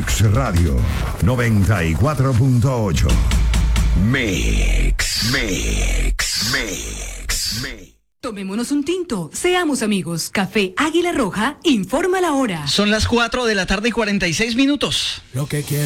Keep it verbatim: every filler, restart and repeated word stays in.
Mix Radio noventa y cuatro punto ocho. Mix, Mix, Mix, Mix. Tomémonos un tinto, seamos amigos. Café Águila Roja informa la hora. Son las cuatro de la tarde y cuarenta y seis minutos. Lo que quiero.